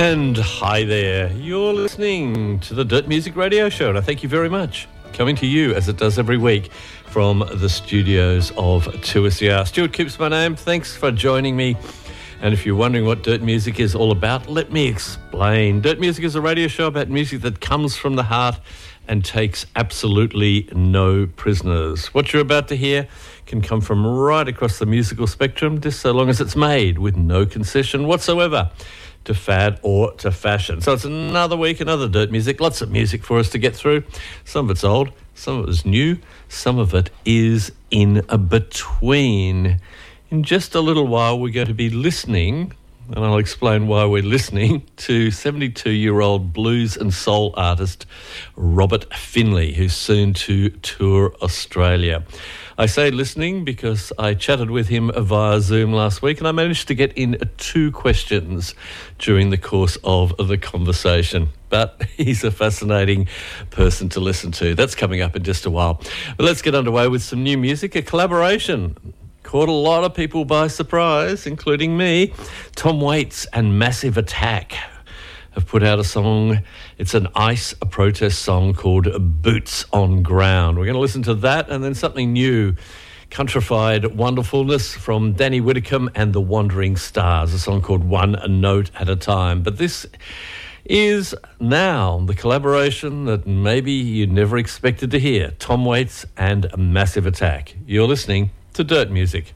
And hi there, you're listening to the Dirt Music Radio Show, and I thank you very much. Coming to you, as it does every week, from the studios of 2SER. Stuart Coops my name, thanks for joining me. And if you're wondering what Dirt Music is all about, let me explain. Dirt Music is a radio show about music that comes from the heart and takes absolutely no prisoners. What you're about to hear can come from right across the musical spectrum, just so long as it's made with no concession whatsoever to fad or to fashion. So it's another week, another Dirt Music, lots of music for us to get through. Some of it's old, some of it is new, some of it is in a between. In just a little while, we're going to be listening, and I'll explain why we're listening, to 72-year-old blues and soul artist Robert Finley, who's soon to tour Australia. I say listening because I chatted with him via Zoom last week, and I managed to get in 2 questions during the course of the conversation. But he's a fascinating person to listen to. That's coming up in just a while. But let's get underway with some new music, a collaboration. Caught a lot of people by surprise, including me. Tom Waits and Massive Attack have put out a song. It's an ICE protest song called Boots on Ground. We're going to listen to that and then something new, countrified wonderfulness from Danny Whitcomb and the Wandering Stars, a song called One Note at a Time. But this is now the collaboration that maybe you never expected to hear. Tom Waits and Massive Attack. You're listening to Dirt Music.